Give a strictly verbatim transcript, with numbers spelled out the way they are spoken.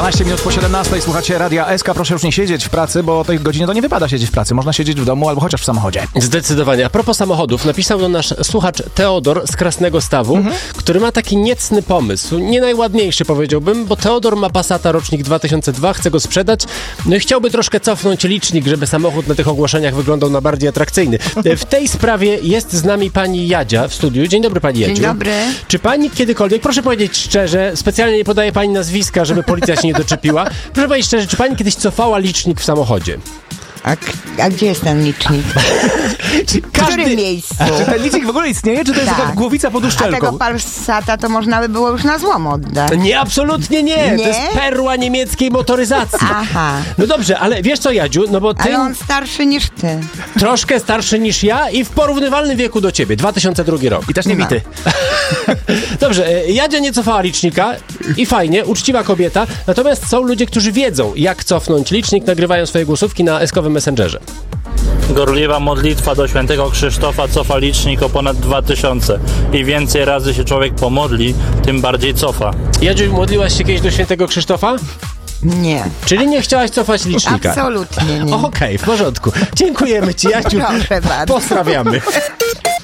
dwanaście minut po siedemnastej, słuchacie Radia S K. Proszę już nie siedzieć w pracy, bo o tej godzinie to nie wypada siedzieć w pracy. Można siedzieć w domu albo chociaż w samochodzie. Zdecydowanie. A propos samochodów, napisał do nasz słuchacz Teodor z Krasnego Stawu, mhm. który ma taki niecny pomysł. Nie najładniejszy, powiedziałbym, bo Teodor ma Passata rocznik dwa tysiące dwa, chce go sprzedać, no i chciałby troszkę cofnąć licznik, żeby samochód na tych ogłoszeniach wyglądał na bardziej atrakcyjny. W tej sprawie jest z nami pani Jadzia w studiu. Dzień dobry, pani Jadziu. Dzień dobry. Czy pani kiedykolwiek, proszę powiedzieć szczerze, specjalnie nie podaje pani nazwiska, żeby policja się nie doczepiła, proszę powiedzieć szczerze, czy pani kiedyś cofała licznik w samochodzie? A, a gdzie jest ten licznik? Czy W każdy... którym miejscu? Czy ten licznik w ogóle istnieje, czy to jest Tak. taka głowica pod A uszczelką? tego Passata to można by było już na złom oddać. Nie, absolutnie nie. Nie? To jest perła niemieckiej motoryzacji. Aha. No dobrze, ale wiesz co, Jadziu, no bo ty Ale on starszy niż ty. troszkę starszy niż ja i w porównywalnym wieku do ciebie, dwa tysiące drugi rok. I też nie bity. Dobrze, e, Jadzia nie cofała licznika i fajnie, uczciwa kobieta, natomiast są ludzie, którzy wiedzą, jak cofnąć licznik, nagrywają swoje głosówki na eskowym Messengerze. Gorliwa modlitwa do świętego Krzysztofa cofa licznik o ponad dwa tysiące. I więcej razy się człowiek pomodli, tym bardziej cofa. Jadziu, modliłaś się kiedyś do świętego Krzysztofa? Nie. Czyli nie chciałaś cofać licznika? Absolutnie nie. Okej, okay, w porządku. Dziękujemy ci, Jadziu. Proszę bardzo. Pozdrawiamy.